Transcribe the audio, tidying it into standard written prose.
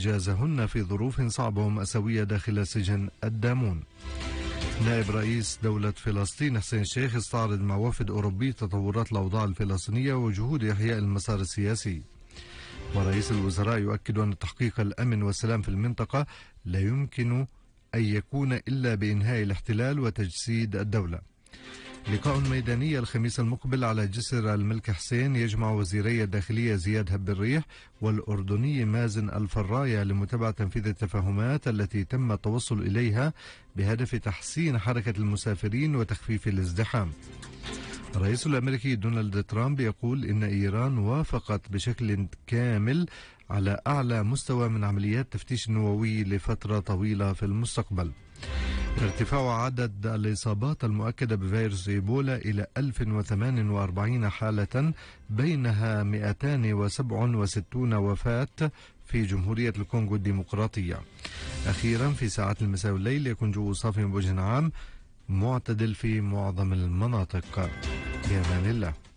إنجازهن في ظروف صعبة ومأساوية داخل سجن الدامون. نائب رئيس دولة فلسطين حسين الشيخ استعرض مع وفد أوروبي تطورات الأوضاع الفلسطينية وجهود إحياء المسار السياسي. ورئيس الوزراء يؤكد أن تحقيق الأمن والسلام في المنطقة لا يمكن أن يكون إلا بإنهاء الاحتلال وتجسيد الدولة. لقاء ميداني الخميس المقبل على جسر الملك حسين يجمع وزيري الداخلية زياد هب الريح والأردني مازن الفراية لمتابعة تنفيذ التفاهمات التي تم التوصل إليها بهدف تحسين حركة المسافرين وتخفيف الازدحام. الرئيس الأمريكي دونالد ترامب يقول إن إيران وافقت بشكل كامل على أعلى مستوى من عمليات تفتيش نووي لفترة طويلة في المستقبل. ارتفاع عدد الإصابات المؤكدة بفيروس إيبولا إلى 1048 حالة، بينها 267 وفاة في جمهورية الكونغو الديمقراطية. أخيرا في ساعات المساء والليل يكون جو صافي بوجه عام معتدل في معظم المناطق. بأمان الله.